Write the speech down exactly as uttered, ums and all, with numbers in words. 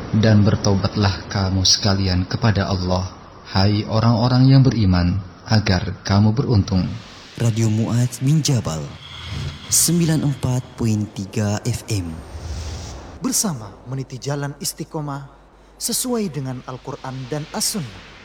dan bertaubatlah kamu sekalian kepada Allah, hai orang-orang yang beriman, agar kamu beruntung. Radio Mu'adz bin Jabal sembilan puluh empat koma tiga F M. Bersama meniti jalan istiqomah sesuai dengan Al-Quran dan As-Sunnah.